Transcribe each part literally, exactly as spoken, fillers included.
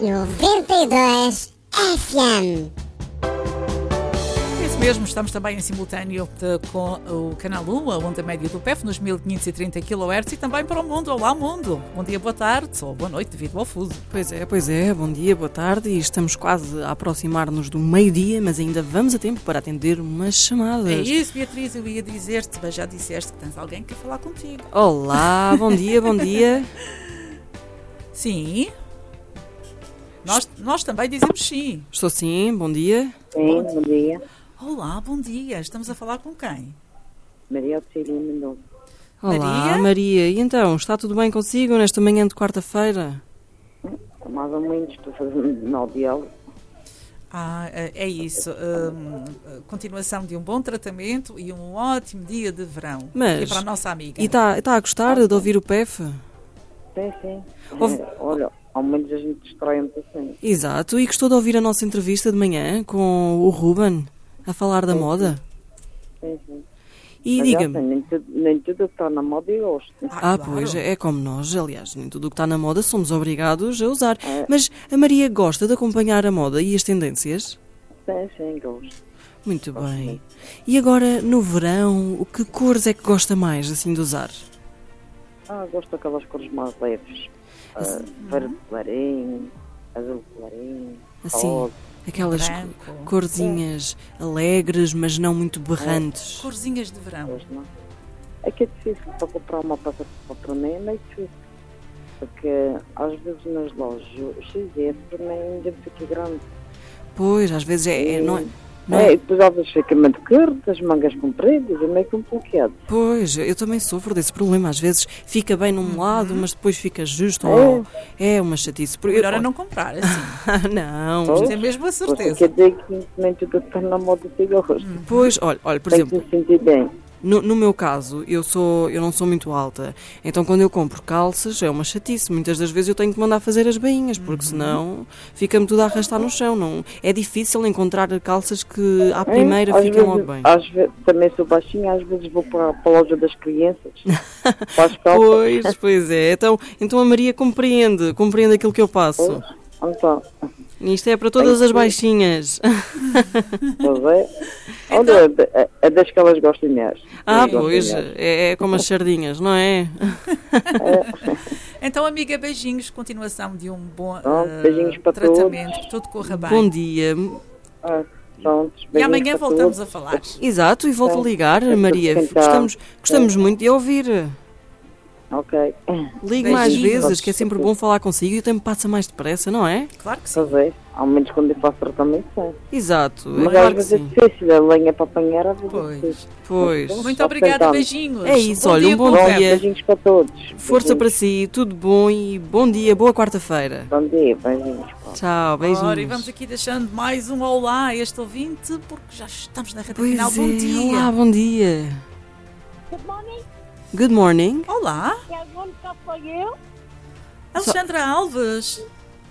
noventa e dois F M. Isso mesmo, estamos também em simultâneo de, com o canal um, a onda média do P E F, nos mil quinhentos e trinta quilohertz e também para o mundo. Olá, mundo! Bom dia, boa tarde ou boa noite, devido ao fuso. Pois é, pois é, bom dia, boa tarde, e estamos quase a aproximar-nos do meio-dia, mas ainda vamos a tempo para atender umas chamadas. É isso, Beatriz, eu ia dizer-te, mas já disseste que tens alguém que quer falar contigo. Olá, bom dia, bom dia. Sim. Nós, nós também dizemos sim. Estou sim, bom dia. Sim, bom dia. Olá, bom dia. Estamos a falar com quem? Maria Auxílio Mendonça. Olá, Maria? Maria. E então, está tudo bem consigo nesta manhã de quarta-feira? Mais ou menos, estou fazendo nove aulas. Ah, é isso. Hum, continuação de um bom tratamento e um ótimo dia de verão. Mas- E para a nossa amiga. E está está a gostar de ouvir o P E F? Sim, sim. Ouve- É, olha, ao menos a gente destrói muito assim. Exato, e gostou de ouvir a nossa entrevista de manhã com o Ruben, a falar da Sim, moda? Sim, sim. E Mas já diga-me... sei, nem tudo, nem tudo que está na moda eu gosto. Ah, claro. pois, é como nós, aliás, nem tudo o que está na moda somos obrigados a usar. É. Mas a Maria gosta de acompanhar a moda e as tendências? Sim, sim, gosto. Muito Gosto bem. muito. E agora, no verão, o que cores é que gosta mais, assim, de usar? Ah, gosto daquelas cores mais leves. Ah, verde clarinho, azul clarinho, Assim, rosa. aquelas Branco. co- corzinhas alegres, mas não muito berrantes. Corzinhas de verão. Pois não. É que é difícil para comprar uma peça para mim, é meio difícil. Porque às vezes nas lojas o X S para mim ainda fica grande. Pois, às vezes é... é- não é, não É, é- e depois às vezes fica muito curto, as mangas compridas, é meio complicado. Pois, eu também sofro desse problema. Às vezes fica bem num lado, mas depois fica justo. É. ao- É uma chatice. Porque- Melhor é não comprar, assim. não. Pois. Isto é mesmo a Porque certeza. quer dizer que nem tudo que está na moda tem gosto. Pois, olha, olha, por Tem exemplo, que se sentir bem. no, no meu caso, eu, sou, eu não sou muito alta. Então, quando eu compro calças, é uma chatice. Muitas das vezes eu tenho que mandar fazer as bainhas, porque senão fica-me tudo a arrastar no chão. Não, é difícil encontrar calças que à primeira É, às fiquem vezes- logo bem. Às vezes, também sou baixinha, às vezes vou para, para a loja das crianças. Para as calças. Pois, pois é. Então, então a Maria compreende, compreende aquilo que eu passo. Então, Isto é para todas as baixinhas. pois é. Olha, é, é das que elas gostam mesmo. Ah, Elas gostam pois, mesmo. é, é como as sardinhas, não é? Então, amiga, beijinhos. Continuação de um bom Pronto, eh, beijinhos para tratamento. Que tudo corra bem. Bom dia. Ah, pronto, E beijinhos amanhã para voltamos todos. a falar. Exato, e volto a ligar, É, Maria. então, Gostamos, gostamos muito de ouvir. Ok. Ligue mais Beijinhos. vezes, que é sempre bom falar consigo e o tempo passa mais depressa, não é? Claro que sim. Pois é, ao menos quando eu faço tratamento, sim. Exato, é Mas claro às que vezes é sim. difícil, a lenha para apanhar, às vezes é Pois. difícil. Pois. Muito Só obrigada, tentamos. beijinhos. É isso, Bom olha, dia um bom com Pronto, fé. dia. beijinhos para todos. Força para Beijinhos. si, tudo bom e bom dia, boa quarta-feira. Bom dia, beijinhos. Tchau, beijinhos. Ora, e vamos aqui deixando mais um olá a este ouvinte, porque já estamos na reta Pois final. Bom é, dia. olá, bom dia. Good morning, Good morning. Olá, que agora cá foi eu. Alexandra Alves.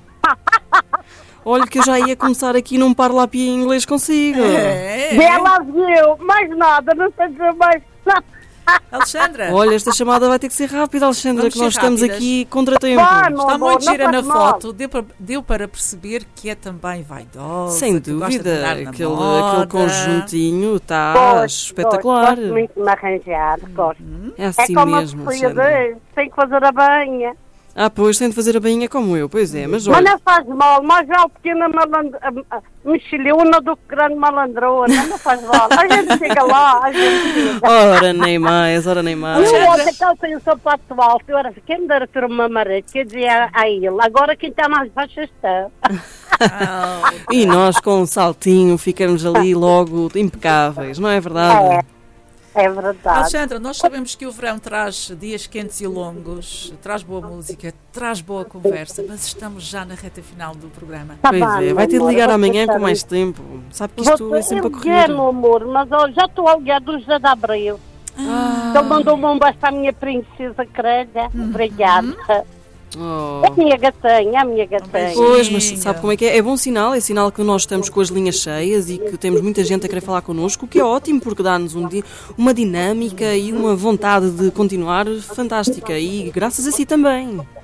Olha que eu já ia começar aqui num parlapia em inglês consigo. É, Ela viu, mais nada, não sei dizer mais nada. Alexandra. Olha, esta chamada vai ter que ser rápida, Alexandra, Vamos que nós ser estamos rápidas. aqui contra tempo. Vamos. Está amor, muito não gira na faz mal. foto, deu para, deu para perceber que é também vaidosa. Sem que gosta de dúvida, andar na aquele, moda. aquele conjuntinho está Gosto, espetacular. Gosto, gosto muito de me arranjar, gosto. É É assim como mesmo, a Sofia Alexandra. diz, tem que fazer a banha. Ah, pois, tem de fazer a bainha como eu, pois é, mas Mas olha, não faz mal, mais vale pequena malandra, mexilhona do que grande malandrona, não faz mal. A gente chega lá, a gente chega. ora nem mais, ora nem mais. Eu ontem calcei o sapato alto, eu era quem me dera ter uma maré, quer dizer a ele, agora quem está mais baixo está. Ah, E nós com um saltinho ficamos ali logo impecáveis, não é verdade? É verdade. Alexandra, nós sabemos que o verão traz dias quentes e longos, traz boa música, traz boa conversa, mas estamos já na reta final do programa. Tá Pois bem, é, vai ter de amor, ligar eu vou amanhã tentar com mais isso. tempo. Sabe que isto Vou- é sempre a eu correr. quero, meu amor, mas ó, já estou a ligar do José de Abreu. Ah, Ele mandou-me um beijo para a minha princesa querida. Obrigada. oh. É a minha gatinha, a minha gatinha. Pois, mas sabe como é que é? É bom sinal, é sinal que nós estamos com as linhas cheias e que temos muita gente a querer falar connosco, o que é ótimo porque dá-nos um di- uma dinâmica e uma vontade de continuar fantástica e graças a si também.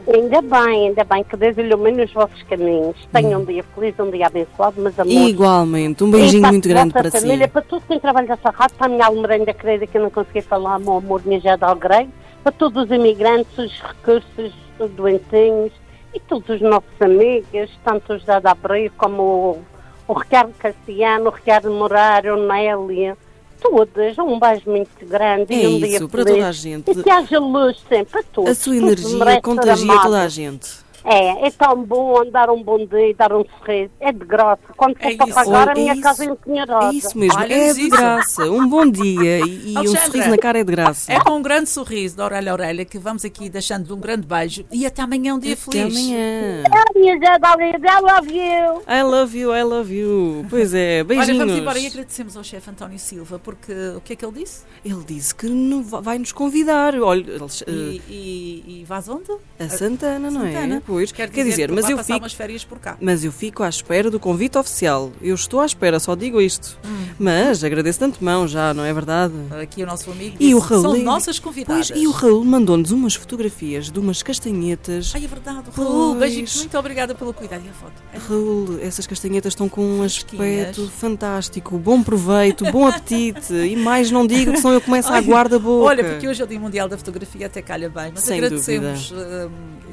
Ainda bem, ainda bem que Deus ilumine os vossos caminhos. Tenham um dia feliz, um dia abençoado, meus amores. Igualmente, um beijinho para muito a grande vossa para família, si. para todos quem trabalha nessa rádio, para a minha almerenda querida que eu não consegui falar, meu amor, minha Jada Algrei, para todos os imigrantes, os recursos, os doentinhos e todos os nossos amigos, tanto os da Abreu como o, o Ricardo Cassiano, o Ricardo Morar, o Nélia, todas. Um beijo muito grande É e um dia isso, para feliz. toda a gente. E que haja luz sempre, a todos. A sua Todos energia merecem ser contagia amados. toda a gente. É, é tão bom dar um bom dia, dar um sorriso. É de graça. Quando for É para isso. pagar, Olha, a minha é casa é isso. empenhorosa. É isso mesmo, Olha, é mas de isso. graça. Um bom dia e, e um Alexandra, sorriso na cara é de graça. É com um grande sorriso de orelha a orelha que vamos aqui deixando um grande beijo e até amanhã um dia Até feliz. amanhã. A minha Jada Algrei, I love you. I love you, I love you. Pois é, beijinhos. Olha, vamos embora e agradecemos ao chefe António Silva, porque o que é que ele disse? Ele disse que no- vai nos convidar. Olha, eles, eh, E, e, e vais onde? a Santana, não Santana. é? Pois, Quer quer dizer, dizer, que mas vai eu passar fico umas férias por cá. Mas eu fico à espera do convite oficial. Eu estou à espera, só digo isto. Hum. Mas agradeço de antemão já, não é verdade? Aqui o nosso amigo E disse, o Raul, são e- nossas convidadas. Pois, e o Raul mandou-nos umas fotografias de umas castanhetas. Ai, é verdade. Raul, Pois. beijinhos. Muito obrigada pelo cuidado e a foto. É. Raul, essas castanhetas estão com um Fresquinhas. aspecto fantástico. Bom proveito, bom apetite. E mais não digo que senão eu começo a aguar da boca. Olha, porque hoje é o Dia Mundial da Fotografia, até calha bem. Mas Sem agradecemos. hum,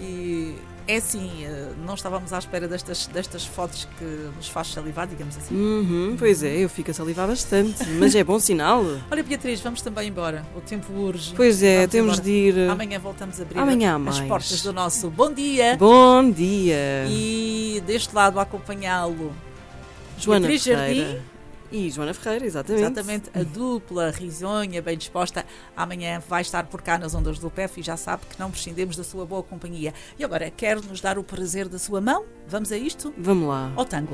e é assim, uh, não estávamos à espera destas, destas fotos que nos faz salivar, digamos assim. Uhum, pois é, eu fico a salivar bastante. Mas é bom sinal. Olha, Beatriz, vamos também embora. O tempo urge. Pois é, Vamos temos embora. de ir. Amanhã voltamos a abrir Amanhã há as mais. portas do nosso Bom Dia. Bom dia. E deste lado a acompanhá-lo, Joana Beatriz Ferreira. Jardim. E Joana Ferreira, exatamente. Exatamente, a dupla risonha, bem disposta, amanhã vai estar por cá nas ondas do P E F e já sabe que não prescindemos da sua boa companhia. E agora, quer nos dar o prazer da sua mão? Vamos a isto? Vamos lá. Ao tango.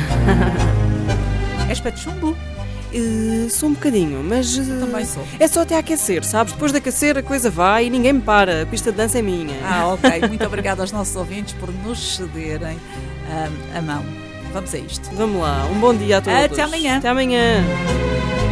És pé de chumbo? Uh, sou um bocadinho, mas uh, Também sou. é só até aquecer, sabes? Depois de aquecer a coisa vai e ninguém me para. A pista de dança é minha. Ah, ok. Muito obrigada aos nossos ouvintes por nos cederem ah, a mão. Vamos a isto. Vamos lá, um bom dia a todos. Até amanhã. Até amanhã.